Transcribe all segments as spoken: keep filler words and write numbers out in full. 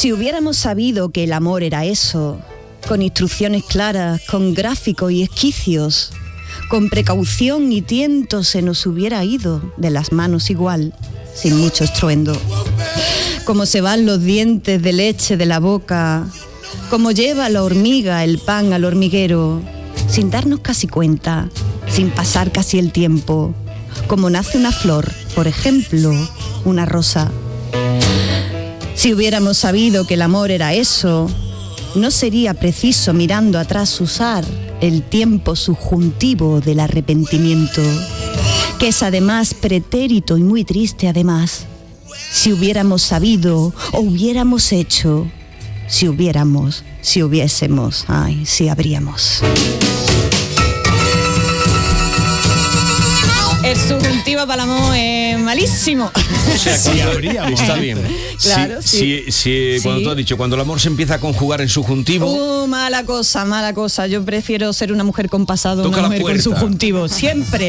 Si hubiéramos sabido que el amor era eso, con instrucciones claras, con gráficos y esquicios, con precaución y tiento se nos hubiera ido de las manos igual, sin mucho estruendo. Como se van los dientes de leche de la boca, como lleva la hormiga el pan al hormiguero, sin darnos casi cuenta, sin pasar casi el tiempo, como nace una flor, por ejemplo, una rosa. Si hubiéramos sabido que el amor era eso, no sería preciso mirando atrás usar el tiempo subjuntivo del arrepentimiento, que es además pretérito y muy triste además. Si hubiéramos sabido o hubiéramos hecho, si hubiéramos, si hubiésemos, ay, si habríamos. El subjuntivo para el amor es malísimo. O sea, sí, habríamos. Está bien. Claro, sí. sí. sí, sí, sí. Cuando tú has dicho, cuando el amor se empieza a conjugar en subjuntivo. Uh, mala cosa, mala cosa. Yo prefiero ser una mujer con pasado, Toca una la mujer puerta. con subjuntivo. Siempre.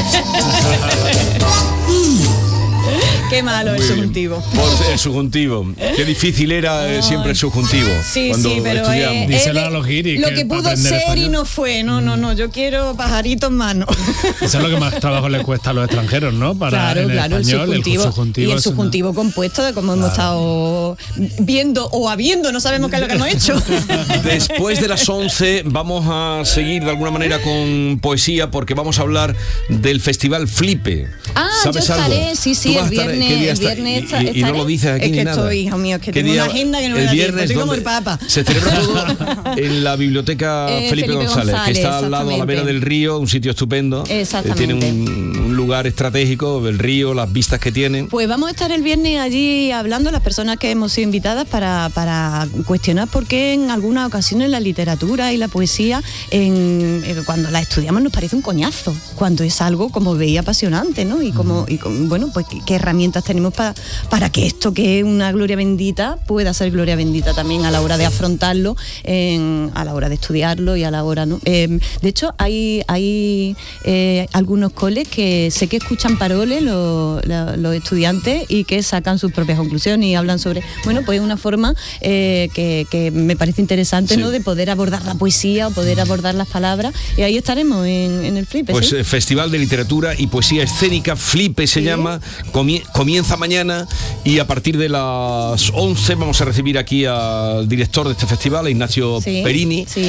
Qué malo el subjuntivo. Por el subjuntivo. Qué difícil era eh, siempre el subjuntivo. Sí, cuando sí, pero estudiamos. eh, Díselo eh, a los guiris, lo que que para pudo aprender ser español. y no fue. No, no, no. Yo quiero pajaritos en mano. Eso es lo que más trabajo les cuesta a los extranjeros, ¿no? Para Claro, en el claro, español, el subjuntivo, el subjuntivo y el es una- subjuntivo compuesto de cómo hemos estado viendo o habiendo, no sabemos qué es lo que hemos hecho. Después de las once vamos a seguir de alguna manera con poesía porque vamos a hablar del Festival Flipe. Ah, yo ¿Sabes estaré, algo? sí, sí, ¿Tú vas el a estar- viernes, qué día el está- viernes y- esta- y, y no estaré. lo dices aquí Es que ni nada. estoy, hijo mío, es que ¿Qué tengo día- una agenda que no me el da tiempo, viernes, estoy como ¿dónde? el Papa. Se celebra todo en la biblioteca Eh, Felipe, Felipe González, González, que está al lado a la vera exactamente. del río, un sitio estupendo. Exactamente. Eh, tiene un, un lugar estratégico, el río, las vistas que tiene. Pues vamos a estar el viernes allí hablando, las personas que hemos sido invitadas, para, para cuestionar por qué en algunas ocasiones la literatura y la poesía, en, eh, cuando la estudiamos nos parece un coñazo, cuando es algo, como veía, apasionante, ¿no? Y como, y como, bueno, pues qué, qué herramientas tenemos para, para que esto, que es una gloria bendita, pueda ser gloria bendita también a la hora de afrontarlo, en, a la hora de estudiarlo y a la hora, ¿no? Eh, de hecho, hay, hay eh, algunos coles que sé que escuchan paroles los, los, los estudiantes y que sacan sus propias conclusiones y hablan sobre, bueno, pues una forma eh, que, que me parece interesante, Sí. ¿no? De poder abordar la poesía o poder abordar las palabras, y ahí estaremos en, en el Flipe. Pues ¿sí? eh, Festival de Literatura y Poesía Escénica, Flipe se Sí. llama, comie- comienza mañana y a partir de las once vamos a recibir aquí al director de este festival, a Ignacio Sí, Perini, sí.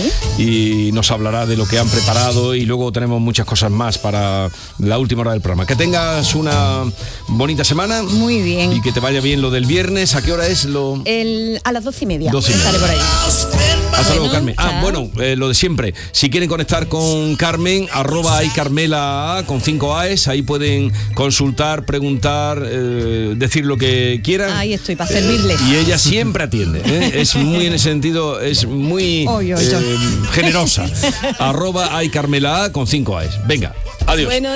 y nos hablará de lo que han preparado y luego tenemos muchas cosas más para la última hora del programa. Que tengas una bonita semana. Muy bien. Y que te vaya bien lo del viernes. ¿A qué hora es lo...? El, a las doce y media. Doce y media. Estaré por ahí. Hasta luego, Bueno, Carmen. Ah, chao. bueno, eh, lo de siempre. Si quieren conectar con Carmen, arroba hay Carmela A, con cinco A's, ahí pueden consultar, preguntar, eh, decir lo que quieran. Ahí estoy, para servirle. Y ella siempre atiende, ¿eh? Es muy en ese sentido, es muy Oy, oy, eh, oy. generosa. Arroba hay Carmela A, con cinco A's. Venga, adiós. Bueno,